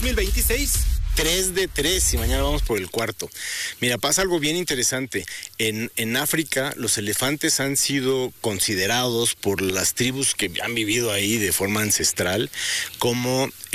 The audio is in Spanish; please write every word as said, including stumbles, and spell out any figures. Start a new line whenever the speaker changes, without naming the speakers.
dos mil veintiséis.
Tres de tres y mañana vamos por el cuarto. Mira, pasa algo bien interesante. En, en África los elefantes han sido considerados por las tribus que han vivido ahí de forma ancestral como